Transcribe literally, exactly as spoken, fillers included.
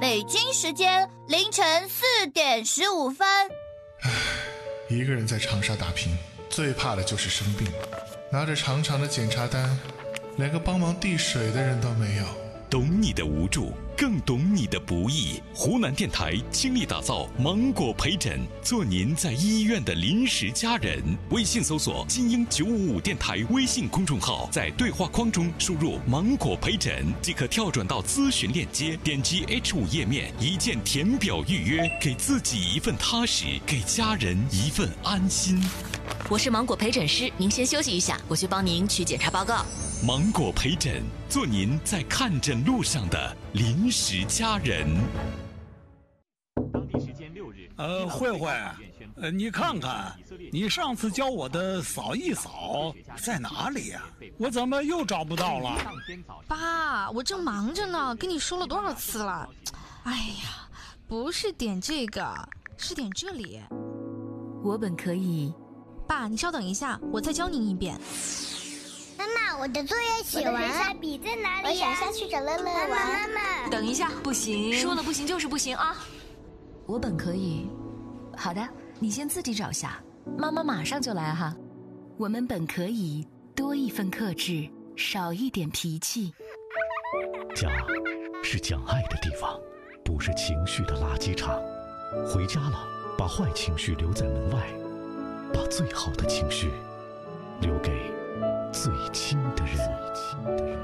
北京时间凌晨四点十五分。 唉，一个人在长沙打拼，最怕的就是生病。拿着长长的检查单，连个帮忙递水的人都没有。 懂你的无助，更懂你的不易。湖南电台倾力打造芒果陪诊，做您在医院的临时家人。微信搜索精英九五五电台微信公众号，在对话框中输入芒果陪诊，即可跳转到咨询链接，点击 H 五 页面，一键填表预约，给自己一份踏实，给家人一份安心。 我是芒果陪诊师，您先休息一下，我去帮您取检查报告。 芒果陪诊，做您在看诊路上的临时家人。 当地时间六日， 呃，慧慧，呃，你看看，你上次教我的扫一扫在哪里呀？我怎么又找不到了？ 爸，我正忙着呢，跟你说了多少次了？哎呀，不是点这个，是点这里。 我本可以。 爸，你稍等一下，我再教您一遍。 妈妈，我的作业写完了。我的水彩笔在哪里呀？我想下去找乐乐玩。妈妈， 等一下，不行，说了不行就是不行啊！我本可以。好的，你先自己找下，妈妈马上就来哈。我们本可以多一份克制，少一点脾气。 家是讲爱的地方，不是情绪的垃圾场。回家了，把坏情绪留在门外，把最好的情绪留给最亲的人。